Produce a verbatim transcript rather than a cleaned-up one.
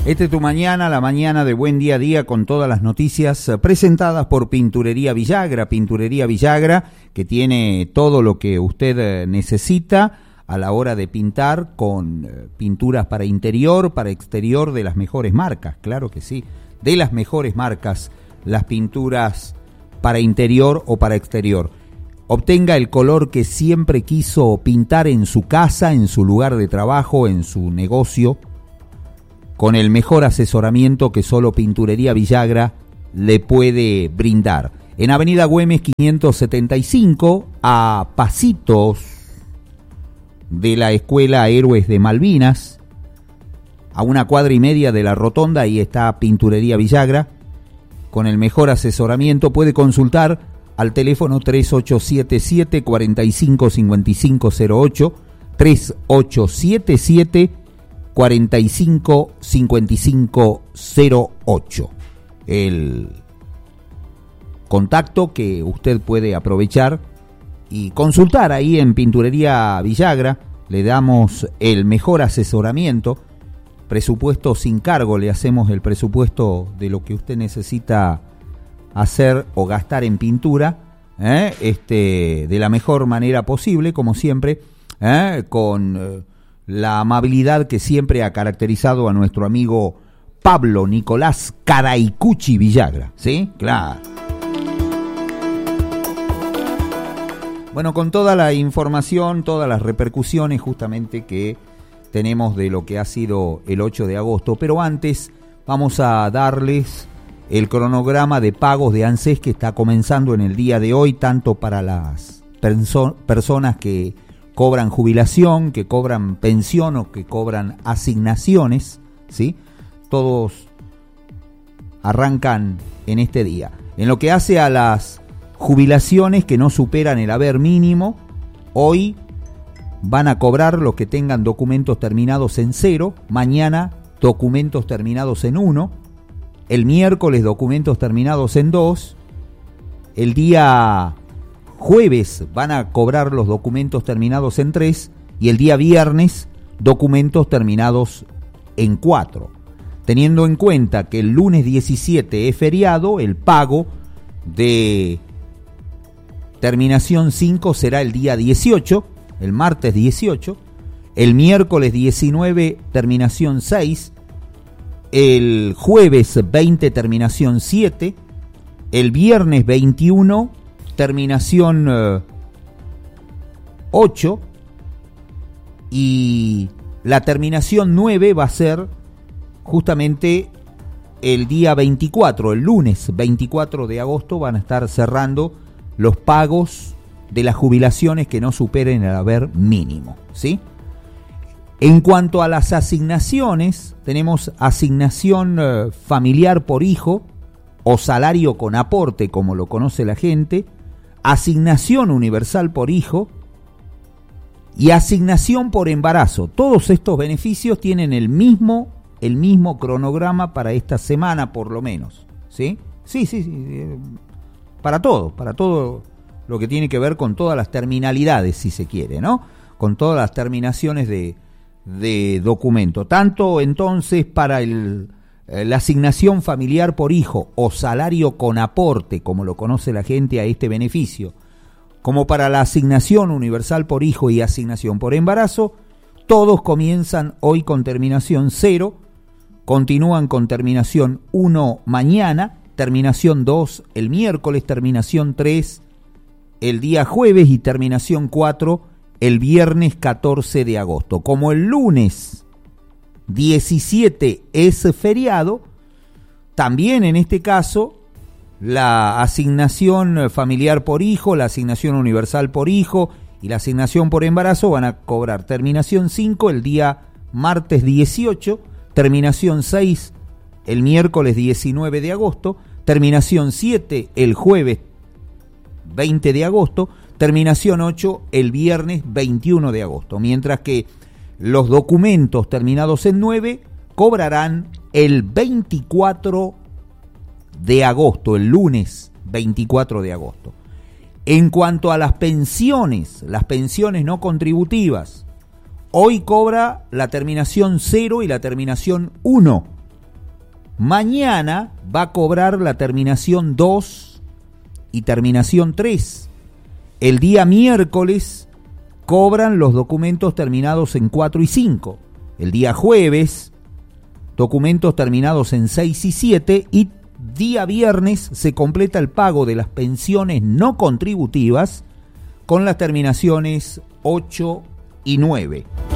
Este es tu mañana, la mañana de Buen Día a Día, con todas las noticias presentadas por Pinturería Villagra. Pinturería Villagra, que tiene todo lo que usted necesita a la hora de pintar, con pinturas para interior, para exterior, de las mejores marcas, claro que sí, de las mejores marcas, las pinturas para interior o para exterior. Obtenga el color que siempre quiso pintar en su casa, en su lugar de trabajo, en su negocio, con el mejor asesoramiento que solo Pinturería Villagra le puede brindar. En Avenida Güemes quinientos setenta y cinco, a pasitos de la Escuela Héroes de Malvinas, a una cuadra y media de la rotonda, ahí está Pinturería Villagra, con el mejor asesoramiento. Puede consultar al teléfono tres ocho siete siete, cuatro cinco cinco cinco cero ocho, tres ocho siete siete, cuatro cinco cinco cinco cero ocho. El contacto que usted puede aprovechar y consultar ahí en Pinturería Villagra. Le damos el mejor asesoramiento, presupuesto sin cargo, le hacemos el presupuesto de lo que usted necesita hacer o gastar en pintura, ¿eh? este, de la mejor manera posible, como siempre, ¿eh? con eh, la amabilidad que siempre ha caracterizado a nuestro amigo Pablo Nicolás Caraicuchi Villagra, ¿sí? Claro. Bueno, con toda la información, todas las repercusiones justamente que tenemos de lo que ha sido el ocho de agosto, pero antes vamos a darles el cronograma de pagos de ANSES que está comenzando en el día de hoy, tanto para las perso- personas que cobran jubilación, que cobran pensión o que cobran asignaciones, ¿sí? Todos arrancan en este día. En lo que hace a las jubilaciones que no superan el haber mínimo, hoy van a cobrar los que tengan documentos terminados en cero, mañana documentos terminados en uno, el miércoles documentos terminados en dos, el día jueves van a cobrar los documentos terminados en tres y el día viernes documentos terminados en cuatro. Teniendo en cuenta que el lunes diecisiete es feriado, el pago de terminación cinco será el día dieciocho, el martes dieciocho, el miércoles diecinueve terminación seis, el jueves veinte terminación siete, el viernes veintiuno terminación uh, ocho y la terminación nueve va a ser justamente el día veinticuatro, el lunes veinticuatro de agosto van a estar cerrando los pagos de las jubilaciones que no superen el haber mínimo, ¿sí? En cuanto a las asignaciones, tenemos asignación uh, familiar por hijo o salario con aporte, como lo conoce la gente, asignación universal por hijo y asignación por embarazo. Todos estos beneficios tienen el mismo, el mismo cronograma para esta semana, por lo menos, ¿sí? Sí, sí, sí, para todo, para todo lo que tiene que ver con todas las terminalidades, si se quiere, ¿no? Con todas las terminaciones de, de documento. Tanto entonces para el la asignación familiar por hijo o salario con aporte, como lo conoce la gente a este beneficio, como para la asignación universal por hijo y asignación por embarazo, todos comienzan hoy con terminación cero, continúan con terminación uno mañana, terminación dos el miércoles, terminación tres el día jueves y terminación cuatro el viernes catorce de agosto. Como el lunes diecisiete es feriado, también en este caso la asignación familiar por hijo, la asignación universal por hijo y la asignación por embarazo van a cobrar terminación cinco el día martes dieciocho, terminación seis el miércoles diecinueve de agosto, terminación siete el jueves veinte de agosto, terminación ocho el viernes veintiuno de agosto, mientras que los documentos terminados en nueve cobrarán el veinticuatro de agosto, el lunes veinticuatro de agosto. En cuanto a las pensiones, las pensiones no contributivas, hoy cobra la terminación cero y la terminación uno Mañana va a cobrar la terminación dos y terminación tres. El día miércoles cobran los documentos terminados en cuatro y cinco. El día jueves, documentos terminados en seis y siete. Y día viernes se completa el pago de las pensiones no contributivas con las terminaciones ocho y nueve.